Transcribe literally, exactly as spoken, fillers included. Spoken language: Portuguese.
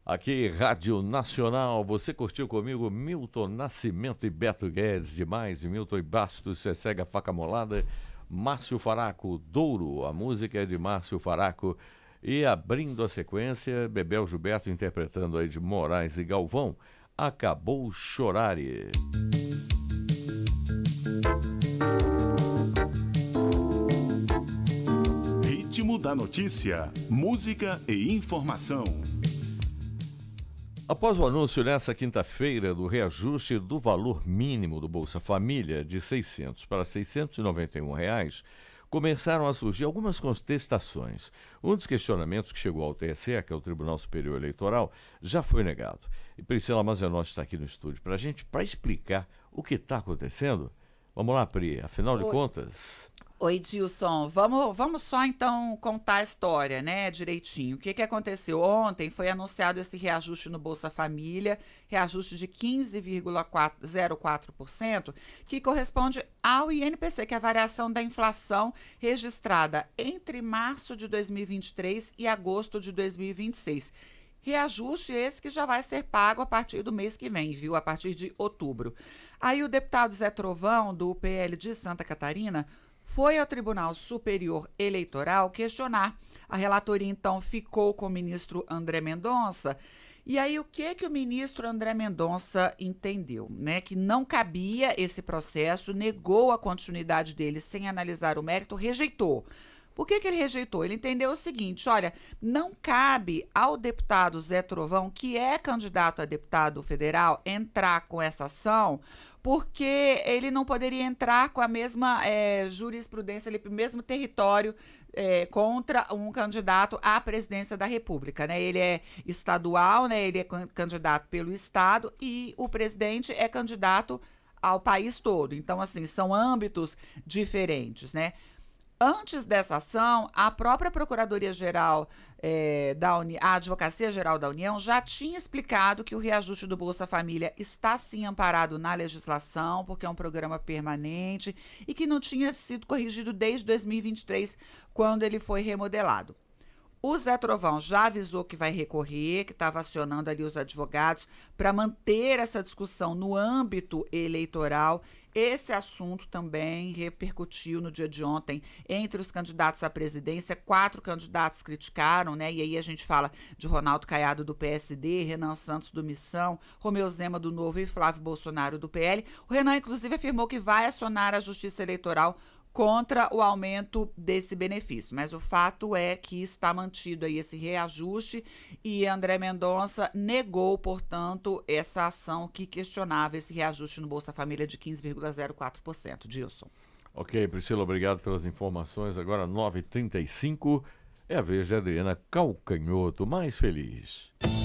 Aqui, Rádio Nacional, você curtiu comigo Milton Nascimento e Beto Guedes, demais, Milton e Bastos, Cecega Faca Molada, Márcio Faraco, Douro, a música é de Márcio Faraco, e abrindo a sequência, Bebel Gilberto interpretando aí de Moraes e Galvão, Acabou Chorare. Ritmo da notícia, música e informação. Após o anúncio nesta quinta-feira do reajuste do valor mínimo do Bolsa Família de seiscentos para seiscentos e noventa e um reais, começaram a surgir algumas contestações. Um dos questionamentos que chegou ao T S E, que é o Tribunal Superior Eleitoral, já foi negado. E Priscila Mazenotti está aqui no estúdio para a gente, para explicar o que está acontecendo. Vamos lá, Pri, afinal de Oi. contas... Oi, Dilson. Vamos, vamos só então contar a história, né, direitinho. O que, que aconteceu? Ontem foi anunciado esse reajuste no Bolsa Família, reajuste de quinze vírgula zero quatro por cento, que corresponde ao I N P C, que é a variação da inflação registrada entre março de dois mil e vinte e três e agosto de dois mil e vinte e seis. Reajuste esse que já vai ser pago a partir do mês que vem, viu? A partir de outubro. Aí o deputado Zé Trovão, do P L de Santa Catarina, foi ao Tribunal Superior Eleitoral questionar. A relatoria, então, ficou com o ministro André Mendonça. E aí, o que que o ministro André Mendonça entendeu? Né? Que não cabia esse processo, negou a continuidade dele sem analisar o mérito, rejeitou. Por que que ele rejeitou? Ele entendeu o seguinte, olha, não cabe ao deputado Zé Trovão, que é candidato a deputado federal, entrar com essa ação, porque ele não poderia entrar com a mesma é, jurisprudência, ali, o mesmo território é, contra um candidato à presidência da República, né? Ele é estadual, né? Ele é candidato pelo estado e o presidente é candidato ao país todo. Então, assim, são âmbitos diferentes, né? Antes dessa ação, a própria Procuradoria-Geral eh, da União, a Advocacia-Geral da União, já tinha explicado que o reajuste do Bolsa Família está sim amparado na legislação, porque é um programa permanente e que não tinha sido corrigido desde dois mil e vinte e três, quando ele foi remodelado. O Zé Trovão já avisou que vai recorrer, que estava acionando ali os advogados para manter essa discussão no âmbito eleitoral. Esse assunto também repercutiu no dia de ontem entre os candidatos à presidência. Quatro candidatos criticaram, né? E aí a gente fala de Ronaldo Caiado do P S D, Renan Santos do Missão, Romeu Zema do Novo e Flávio Bolsonaro do P L. O Renan, inclusive, afirmou que vai acionar a Justiça Eleitoral contra o aumento desse benefício, mas o fato é que está mantido aí esse reajuste e André Mendonça negou, portanto, essa ação que questionava esse reajuste no Bolsa Família de quinze vírgula zero quatro por cento. Dilson. Ok, Priscila, obrigado pelas informações. Agora nove e trinta e cinco, é a vez de Adriana Calcanhoto, mais feliz.